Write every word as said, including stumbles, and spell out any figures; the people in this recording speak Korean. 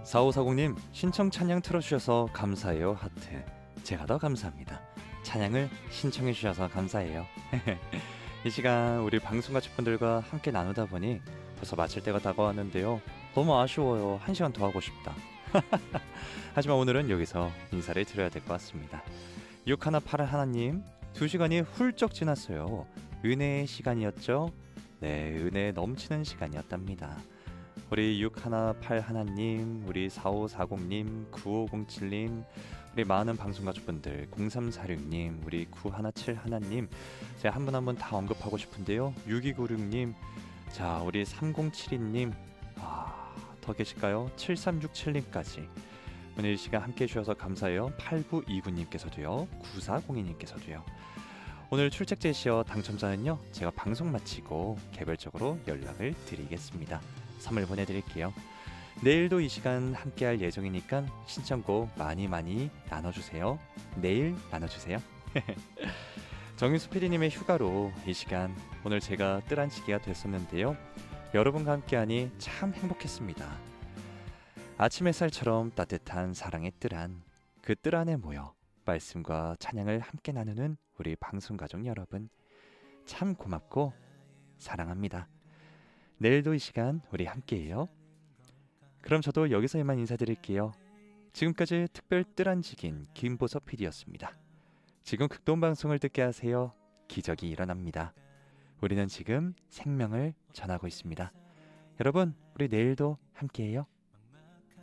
사오사공님 신청 찬양 틀어주셔서 감사해요 하트. 제가 더 감사합니다. 찬양을 신청해 주셔서 감사해요. 이 시간 우리 방송 가족분들과 함께 나누다 보니 벌써 마칠 때가 다가왔는데요. 너무 아쉬워요. 한 시간 더 하고 싶다. 하지만 오늘은 여기서 인사를 드려야 될 것 같습니다. 육하나팔 하나님, 두 시간이 훌쩍 지났어요. 은혜의 시간이었죠? 네, 은혜 넘치는 시간이었답니다. 우리 육하나팔 하나님, 우리 사오사공님, 구오공칠님, 우리 많은 방송 가족분들, 공삼사육님, 우리 구일칠 하나님, 제가 한 분 한 분 다 언급하고 싶은데요. 육이구육님, 자, 우리 삼공칠이님, 아, 더 계실까요? 칠삼육칠님까지 오늘 이 시간 함께 해주셔서 감사해요. 팔구이구님께서도요, 구사공이님께서도요. 오늘 출첵 제시어 당첨자는요, 제가 방송 마치고 개별적으로 연락을 드리겠습니다. 선물 보내드릴게요. 내일도 이 시간 함께할 예정이니까 신청곡 많이 많이 나눠주세요. 내일 나눠주세요. 정윤수 피디님의 휴가로 이 시간 오늘 제가 뜰안치기가 됐었는데요. 여러분과 함께하니 참 행복했습니다. 아침 햇살처럼 따뜻한 사랑의 뜰안, 그 뜰안에 모여 말씀과 찬양을 함께 나누는 우리 방송가족 여러분, 참 고맙고 사랑합니다. 내일도 이 시간 우리 함께해요. 그럼 저도 여기서 이만 인사드릴게요. 지금까지 특별 뜰안지긴 김보섭 피디였습니다. 지금 극동방송을 듣게 하세요. 기적이 일어납니다. 우리는 지금 생명을 전하고 있습니다. 여러분, 우리 내일도 함께해요.